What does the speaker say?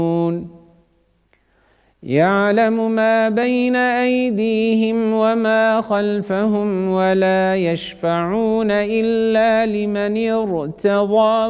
يعلم ما بين أيديهم وما خلفهم ولا يشفعون إلا لمن ارتضى